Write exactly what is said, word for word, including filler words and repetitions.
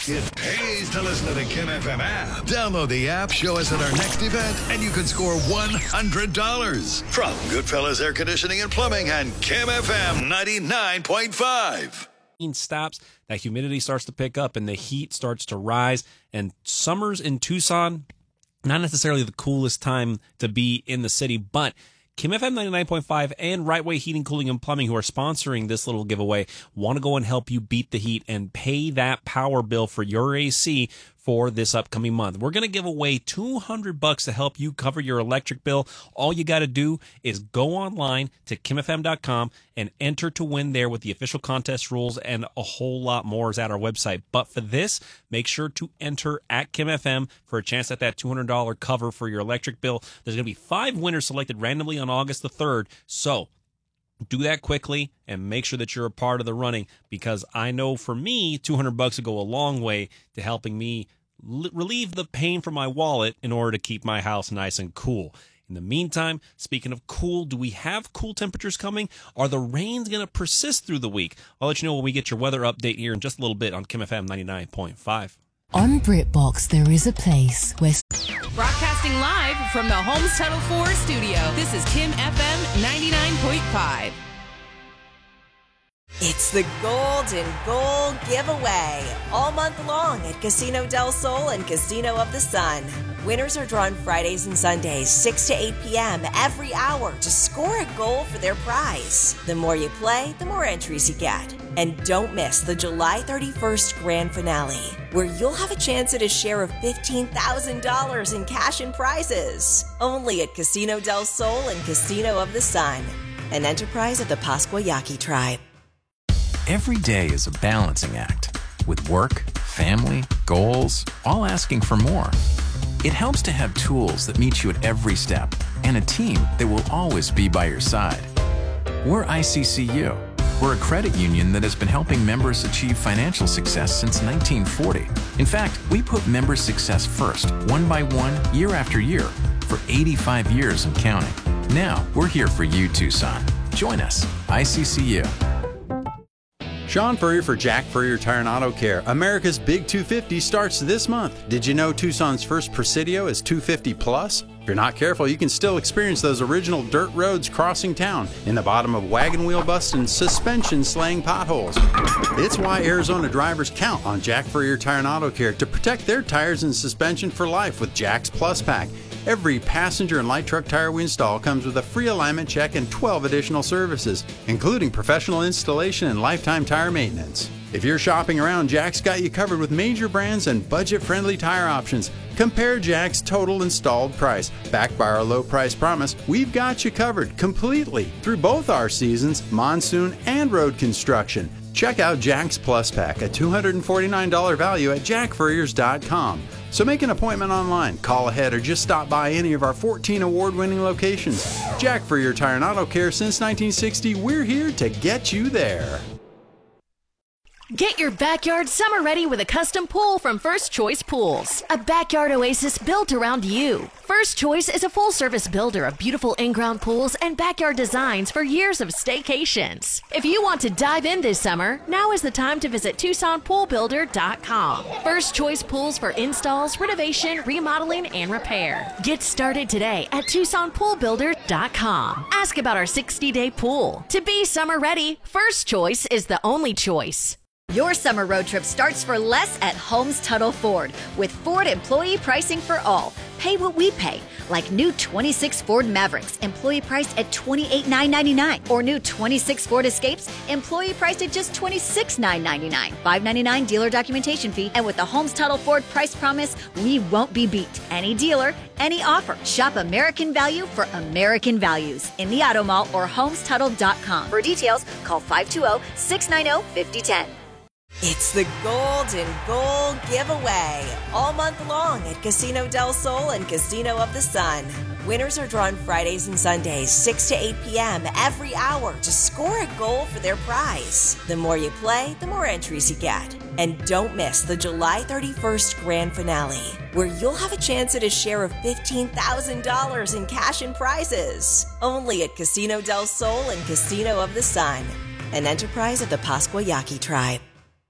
It pays to listen to the Kim F M app. Download the app, show us at our next event, and you can score one hundred dollars. From Goodfellas Air Conditioning and Plumbing and Kim F M ninety-nine point five. Stops, that humidity starts to pick up and the heat starts to rise, and summers in Tucson, not necessarily the coolest time to be in the city, but Kim F M ninety-nine point five and Right Way Heating, Cooling, and Plumbing, who are sponsoring this little giveaway, want to go and help you beat the heat and pay that power bill for your A C for this upcoming month. We're going to give away two hundred bucks to help you cover your electric bill. All you got to do is go online to kim f m dot com and enter to win there with the official contest rules, and a whole lot more is at our website. But for this, make sure to enter at Kim F M for a chance at that two hundred dollars cover for your electric bill. There's going to be five winners selected randomly on August the third. So do that quickly and make sure that you're a part of the running, because I know for me, two hundred bucks will go a long way to helping me l- relieve the pain from my wallet in order to keep my house nice and cool. In the meantime, speaking of cool, do we have cool temperatures coming? Are the rains going to persist through the week? I'll let you know when we get your weather update here in just a little bit on Kim F M ninety-nine point five. On BritBox, there is a place where... Broadcasting live from the Holmes Tuttle Ford studio, this is Kim F M ninety-nine point five. It's the Golden Goal Giveaway all month long at Casino del Sol and Casino of the Sun. Winners are drawn Fridays and Sundays, six to eight p.m. every hour to score a goal for their prize. The more you play, the more entries you get. And don't miss the July thirty-first grand finale, where you'll have a chance at a share of fifteen thousand dollars in cash and prizes. Only at Casino del Sol and Casino of the Sun, an enterprise of the Pascua Yaqui tribe. Every day is a balancing act, with work, family, goals, all asking for more. It helps to have tools that meet you at every step and a team that will always be by your side. We're I C C U. We're a credit union that has been helping members achieve financial success since nineteen forty. In fact, we put member success first, one by one, year after year, for eighty-five years and counting. Now, we're here for you, Tucson. Join us, I C C U. Sean Furrier for Jack Furrier Tire and Auto Care. America's Big two fifty starts this month. Did you know Tucson's first Presidio is two fifty plus? If you're not careful, you can still experience those original dirt roads crossing town in the bottom of wagon wheel busts and suspension slaying potholes. It's why Arizona drivers count on Jack Furrier Tire and Auto Care to protect their tires and suspension for life with Jack's Plus Pack. Every passenger and light truck tire we install comes with a free alignment check and twelve additional services, including professional installation and lifetime tire maintenance. If you're shopping around, Jack's got you covered with major brands and budget-friendly tire options. Compare Jack's total installed price. Backed by our low price promise, we've got you covered completely through both our seasons, monsoon and road construction. Check out Jack's Plus Pack, a two hundred forty-nine dollars value at jack furriers dot com. So make an appointment online, call ahead, or just stop by any of our fourteen award-winning locations. Jack Furrier Tire and Auto Care since nineteen sixty, we're here to get you there. Get your backyard summer ready with a custom pool from First Choice Pools. A backyard oasis built around you. First Choice is a full-service builder of beautiful in-ground pools and backyard designs for years of staycations. If you want to dive in this summer, now is the time to visit tucson pool builder dot com. First Choice Pools for installs, renovation, remodeling, and repair. Get started today at tucson pool builder dot com. Ask about our sixty-day pool. To be summer ready, First Choice is the only choice. Your summer road trip starts for less at Holmes Tuttle Ford with Ford employee pricing for all. Pay what we pay, like new twenty-six Ford Mavericks, employee priced at twenty-eight thousand nine hundred ninety-nine dollars, or new twenty-six Ford Escapes, employee priced at just twenty-six thousand nine hundred ninety-nine dollars. five hundred ninety-nine dollars dealer documentation fee, and with the Holmes Tuttle Ford price promise, we won't be beat. Any dealer, any offer. Shop American Value for American values in the Auto Mall or holmes tuttle dot com. For details, call five two zero, six nine zero, five zero one zero. It's the Golden Goal Giveaway all month long at Casino del Sol and Casino of the Sun. Winners are drawn Fridays and Sundays, six to eight p.m. every hour to score a goal for their prize. The more you play, the more entries you get. And don't miss the July thirty-first grand finale, where you'll have a chance at a share of fifteen thousand dollars in cash and prizes. Only at Casino del Sol and Casino of the Sun, an enterprise of the Pascua Yaqui tribe.